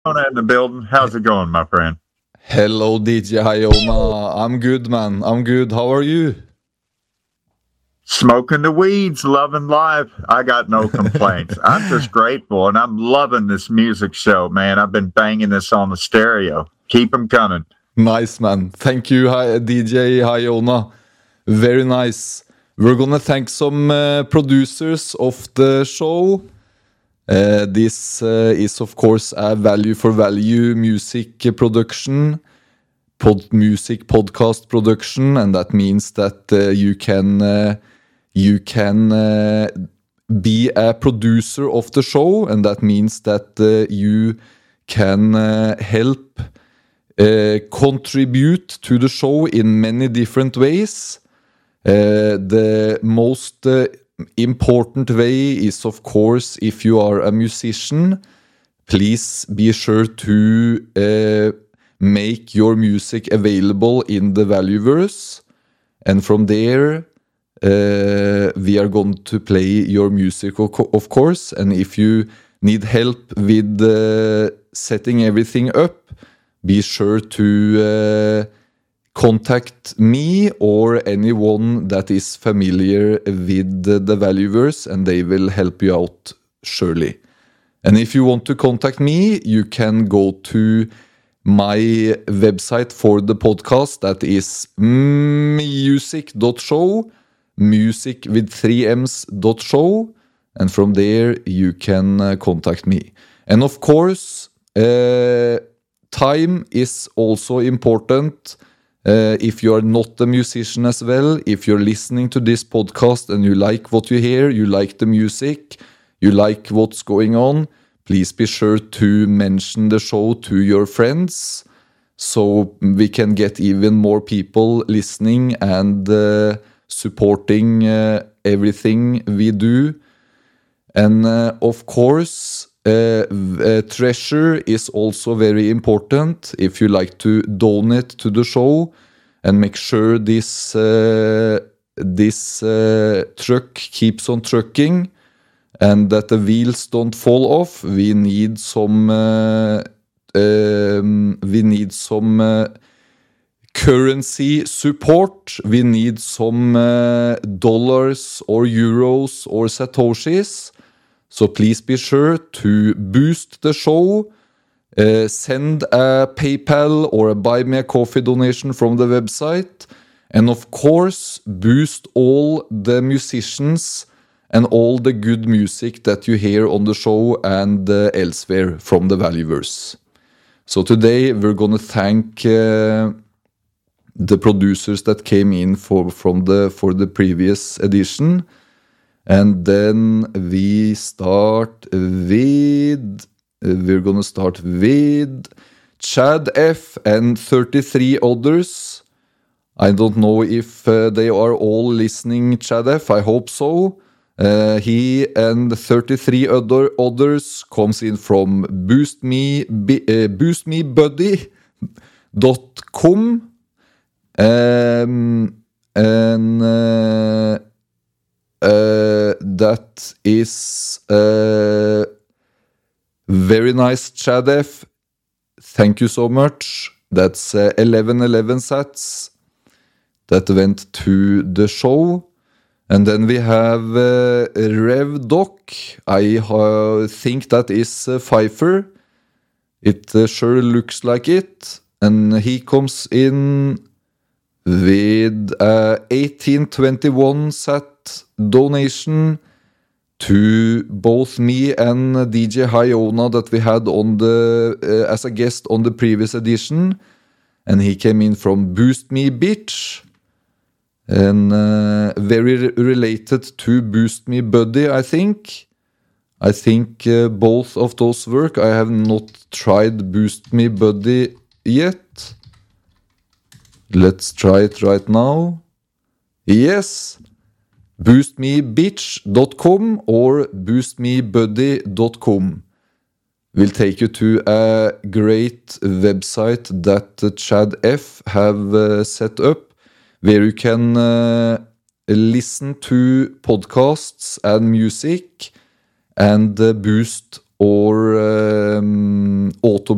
In the building. How's it going, my friend? Hello, DJ Hayoma. I'm good, man. I'm good. How are you? Smoking the weeds, loving life. I got no complaints. I'm just grateful, and I'm loving this music show, man. I've been banging this on the stereo. Keep them coming. Nice, man. Thank you, DJ Hayoma. Very nice. We're gonna thank some producers of the show. This is, of course, a value for value music production, music podcast production, and that means that you can be a producer of the show, and that means that you can help contribute to the show in many different ways. The most important way is, of course, if you are a musician, please be sure to make your music available in the Valueverse, and from there we are going to play your music, of course. And if you need help with setting everything up, be sure to contact me or anyone that is familiar with the Valueverse, and they will help you out surely. And if you want to contact me, you can go to my website for the podcast, that is music.show, music with 3 M's.show, and from there you can contact me. And of course, time is also important. If you are not a musician as well, if you're listening to this podcast and you like what you hear, you like the music, you like what's going on, please be sure to mention the show to your friends so we can get even more people listening and supporting everything we do. And of course, treasure is also very important. If you like to donate to the show and make sure this truck keeps on trucking and that the wheels don't fall off, we need some currency support. We need some dollars or euros or satoshis. So please be sure to boost the show. Send a PayPal or a Buy Me a Coffee donation from the website. And of course, boost all the musicians and all the good music that you hear on the show and elsewhere from the Valueverse. So today we're going to thank the producers that came in for the previous edition. And then we're gonna start with Chad F and 33 others. I don't know if they are all listening, Chad F. I hope so. He and 33 others comes in from boostmebuddy.com. That is very nice, Chad F. Thank you so much. That's 1111 sats that went to the show. And then we have Rev Doc. I think that is Pfeiffer. It sure looks like it. And he comes in with 1821 sat donation to both me and DJ Hayona that we had on as a guest on the previous edition, and he came in from Boost Me Bitch, and very related to Boost Me Buddy. I think both of those work. I have not tried Boost Me Buddy yet. Let's try it right now. Yes, boostmebitch.com or boostmebuddy.com will take you to a great website that Chad F have set up, where you can listen to podcasts and music and boost or auto